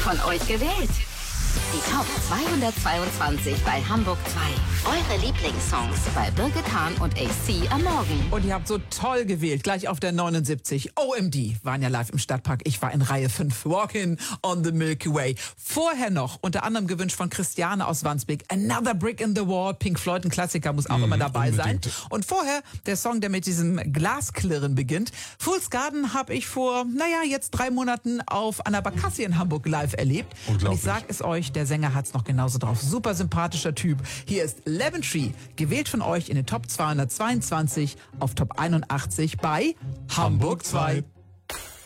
von euch gewählt. Die Top 222 bei Hamburg 2. Eure Lieblingssongs bei Birgit Hahn und AC am Morgen. Und ihr habt so toll gewählt, gleich auf der 79. OMD waren ja live im Stadtpark. Ich war in Reihe 5. Walking on the Milky Way. Vorher noch, unter anderem gewünscht von Christiane aus Wandsbek, Another Brick in the Wall. Pink Floyd, ein Klassiker, muss auch immer dabei sein. Und vorher der Song, der mit diesem Glasklirren beginnt. Fool's Garden habe ich vor, jetzt 3 Monaten auf einer Bakassi in Hamburg live erlebt. Und ich sag es euch, der Sänger hat's noch genauso drauf. Super sympathischer Typ. Hier ist Lemon Tree, gewählt von euch in den Top 222 auf Top 81 bei Hamburg 2.